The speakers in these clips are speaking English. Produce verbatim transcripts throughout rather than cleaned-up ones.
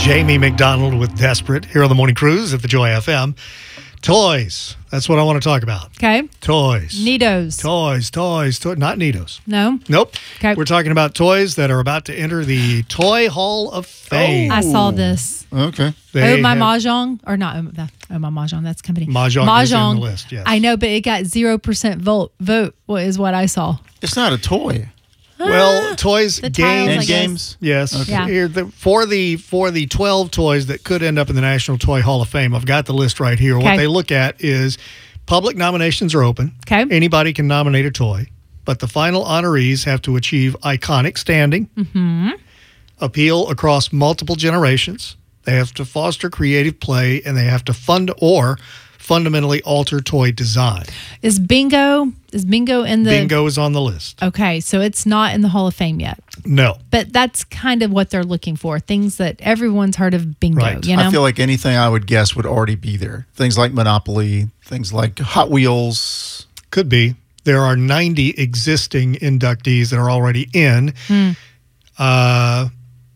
Jamie McDonald with Desperate here on the Morning Cruise at the Joy F M. Toys. That's what I want to talk about. Okay. Toys. Neatos. Toys, toys, toys. Not Neatos. No? Nope. Okay. We're talking about toys that are about to enter the Toy Hall of Fame. I saw this. Okay. They oh, my have- Mahjong. Or not, oh, that- oh, my Mahjong. That's company. Mahjong is in the list, yes. I know, but it got zero percent vote, vote what is what I saw. It's not a toy. Well, toys, The tiles, games. I And guess. games. Yes. Okay. Yeah. Here, the, for the for the twelve toys that could end up in the National Toy Hall of Fame, I've got the list right here. What Okay. they look at is public nominations are open. Okay. Anybody can nominate a toy, but the final honorees have to achieve iconic standing, Mm-hmm. appeal across multiple generations. They have to foster creative play, and they have to fund or fundamentally alter toy design. Is bingo, is bingo in the... Bingo is on the list. Okay, so it's not in the Hall of Fame yet. No. But that's kind of what they're looking for. Things that everyone's heard of bingo, Right. you know? I feel like anything I would guess would already be there. Things like Monopoly, things like Hot Wheels. Could be. There are ninety existing inductees that are already in. Hmm. Uh,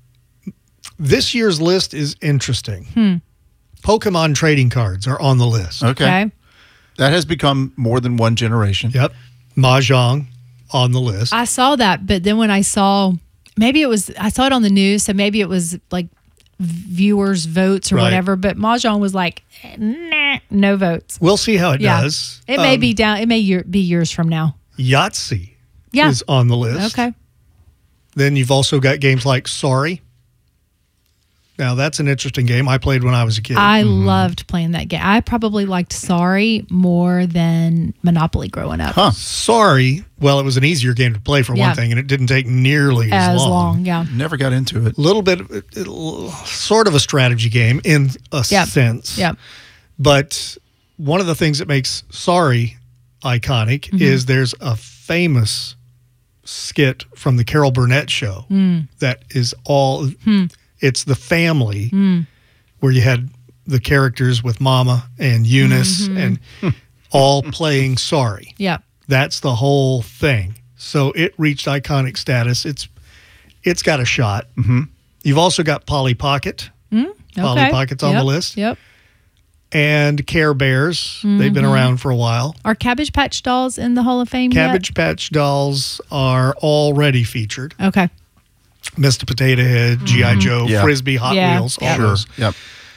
this year's list is interesting. Hmm. Pokemon trading cards are on the list. Okay. Okay. That has become more than one generation. Yep. Mahjong on the list. I saw that, but then when I saw, maybe it was, I saw it on the news, so maybe it was like viewers' votes or Right. whatever, but Mahjong was like, nah, no votes. We'll see how it Yeah. does. It may Um, be down, it may year, be years from now. Yahtzee Yeah. is on the list. Okay. Then you've also got games like Sorry. Now, that's an interesting game. I played when I was a kid. I loved playing that game. I probably liked Sorry more than Monopoly growing up. Huh. Sorry, well, it was an easier game to play for Yeah. one thing, and it didn't take nearly as, As long, yeah. Never got into it. Little bit, uh, sort of a strategy game in a Yep. sense. Yep. But one of the things that makes Sorry iconic Mm-hmm. is there's a famous skit from the Carol Burnett show Mm. that is all, Hmm. it's the family where you had the characters with Mama and Eunice Mm-hmm. and all playing Sorry. Yep. That's the whole thing. So it reached iconic status. It's it's got a shot. Mm-hmm. You've also got Polly Pocket. Polly Okay. Pocket's on Yep. the list. Yep. And Care Bears. They've Mm-hmm. been around for a while. Are Cabbage Patch Dolls in the Hall of Fame Cabbage Patch Dolls are already featured. yet? Okay. Mister Potato Head, G I. Joe, Yeah. Frisbee, Hot Yeah. Wheels, all Yeah. Sure. those. Yep.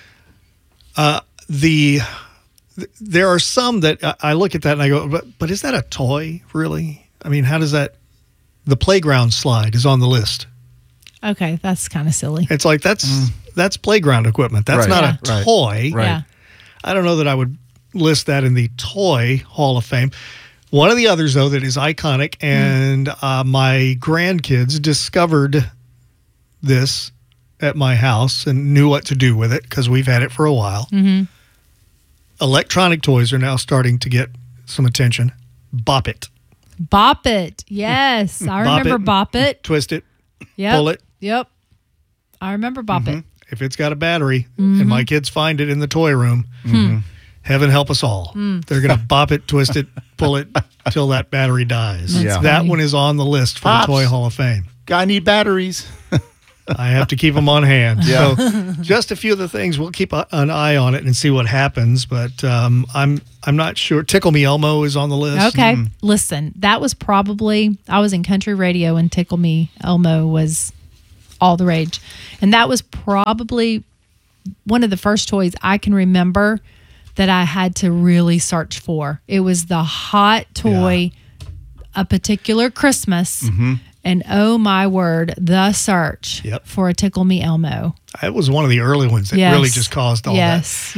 The th- there are some that I- I look at that and I go, but but is that a toy really? I mean, how does that? The playground slide is on the list. Okay. That's kind of silly. It's like that's that's playground equipment. That's Right. not Yeah. a Right. toy. Right. Yeah. I don't know that I would list that in the Toy Hall of Fame. One of the others, though, that is iconic, and uh, my grandkids discovered this at my house and knew what to do with it because we've had it for a while. Mm-hmm. Electronic toys are now starting to get some attention. Bop It. Bop It. Yes. I Bop remember It. Bop It. Twist it. Yep. Pull it. Yep. I remember Bop It. If it's got a battery and my kids find it in the toy room, heaven help us all. They're going to bop it, twist it, pull it till that battery dies. Yeah. That funny. one is on the list for Pops. the Toy Hall of Fame. Guy need batteries. I have to keep them on hand. Yeah. So just a few of the things, we'll keep a, an eye on it and see what happens. But um, I'm I'm not sure. Tickle Me Elmo is on the list. Okay. Listen, that was probably, I was in country radio and Tickle Me Elmo was all the rage. And that was probably one of the first toys I can remember that I had to really search for. It was the hot toy, a particular Christmas. And oh my word, the search Yep. for a Tickle Me Elmo. It was one of the early ones that Yes. really just caused all that. yes.